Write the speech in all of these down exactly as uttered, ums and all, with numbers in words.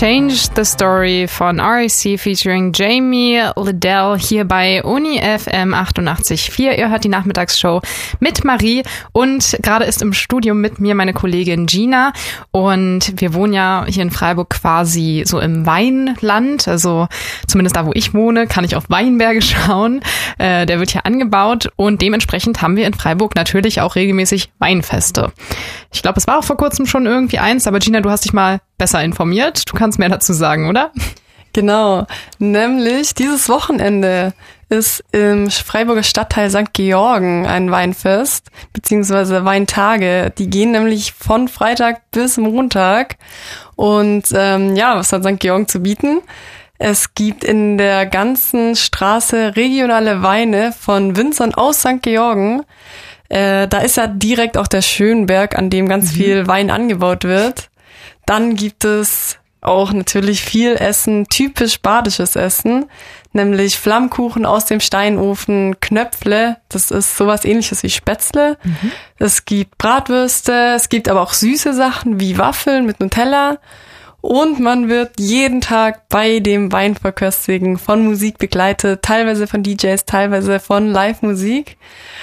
Change the Story von R A C featuring Jamie Liddell hier bei Uni F M achtundachtzig Komma vier. Ihr hört die Nachmittagsshow mit Marie und gerade ist im Studium mit mir meine Kollegin Gina und wir wohnen ja hier in Freiburg quasi so im Weinland, also zumindest da, wo ich wohne, kann ich auf Weinberge schauen. Äh, der wird hier angebaut und dementsprechend haben wir in Freiburg natürlich auch regelmäßig Weinfeste. Ich glaube, es war auch vor kurzem schon irgendwie eins, aber Gina, du hast dich mal besser informiert. Du kannst mehr dazu sagen, oder? Genau, nämlich dieses Wochenende ist im Freiburger Stadtteil Sankt Georgen ein Weinfest, beziehungsweise Weintage. Die gehen nämlich von Freitag bis Montag. Und ähm, ja, was hat Sankt Georgen zu bieten? Es gibt in der ganzen Straße regionale Weine von Winzern aus Sankt Georgen. Äh, da ist ja direkt auch der Schönberg, an dem ganz mhm. viel Wein angebaut wird. Dann gibt es auch natürlich viel Essen, typisch badisches Essen, nämlich Flammkuchen aus dem Steinofen, Knöpfle, das ist sowas ähnliches wie Spätzle. Mhm. Es gibt Bratwürste, es gibt aber auch süße Sachen wie Waffeln mit Nutella und man wird jeden Tag bei dem Weinverköstigen von Musik begleitet, teilweise von D Js, teilweise von Live-Musik.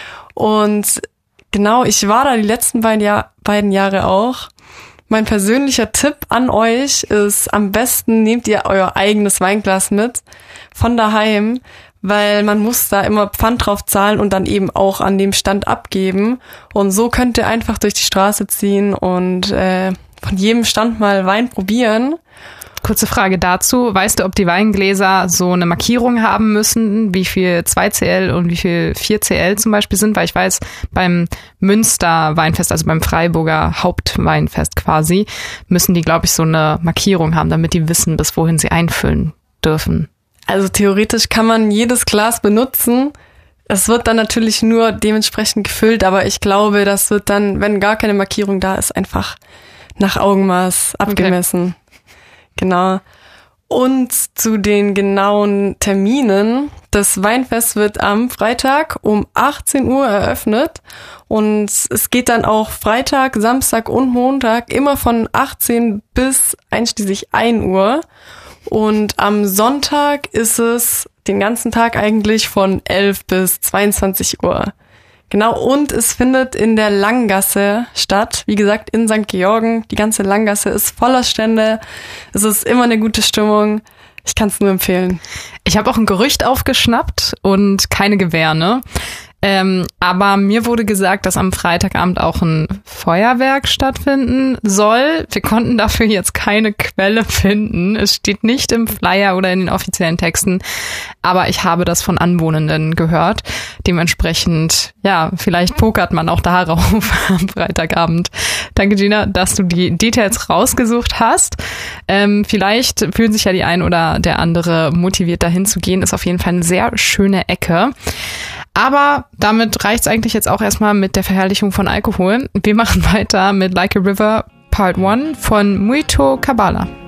Und genau, ich war da die letzten beiden, Jahr, beiden Jahre auch. Mein persönlicher Tipp an euch ist, am besten nehmt ihr euer eigenes Weinglas mit von daheim, weil man muss da immer Pfand drauf zahlen und dann eben auch an dem Stand abgeben. Und so könnt ihr einfach durch die Straße ziehen und äh, von jedem Stand mal Wein probieren. Kurze Frage dazu. Weißt du, ob die Weingläser so eine Markierung haben müssen, wie viel zwei C L und wie viel vier C L zum Beispiel sind? Weil ich weiß, beim Münster Weinfest, also beim Freiburger Hauptweinfest quasi, müssen die, glaube ich, so eine Markierung haben, damit die wissen, bis wohin sie einfüllen dürfen. Also theoretisch kann man jedes Glas benutzen. Es wird dann natürlich nur dementsprechend gefüllt, aber ich glaube, das wird dann, wenn gar keine Markierung da ist, einfach nach Augenmaß abgemessen. Okay. Genau. Und zu den genauen Terminen. Das Weinfest wird am Freitag um achtzehn Uhr eröffnet und es geht dann auch Freitag, Samstag und Montag immer von achtzehn bis einschließlich ein Uhr. Und am Sonntag ist es den ganzen Tag eigentlich von elf bis zweiundzwanzig Uhr. Genau, und es findet in der Langgasse statt. Wie gesagt, in Sankt Georgen. Die ganze Langgasse ist voller Stände. Es ist immer eine gute Stimmung. Ich kann es nur empfehlen. Ich habe auch ein Gerücht aufgeschnappt und keine Gewähr, ne? Ähm, aber mir wurde gesagt, dass am Freitagabend auch ein Feuerwerk stattfinden soll. Wir konnten dafür jetzt keine Quelle finden. Es steht nicht im Flyer oder in den offiziellen Texten, aber ich habe das von Anwohnenden gehört. Dementsprechend, ja, vielleicht pokert man auch darauf am Freitagabend. Danke, Gina, dass du die Details rausgesucht hast. Ähm, vielleicht fühlen sich ja die ein oder der andere motiviert, dahin zu gehen. Ist auf jeden Fall eine sehr schöne Ecke. Aber damit reicht's eigentlich jetzt auch erstmal mit der Verherrlichung von Alkohol. Wir machen weiter mit Like a River Part eins von Muito Kabbalah.